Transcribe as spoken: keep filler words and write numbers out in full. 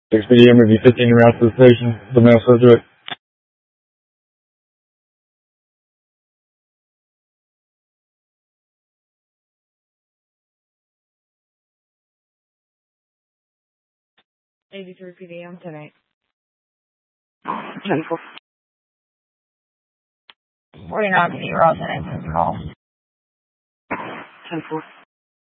six P M, review fifteen routes to the station. The male subject. eighty-three P D M tonight. ten four. forty-nine P D Raw tonight. Call. ten four.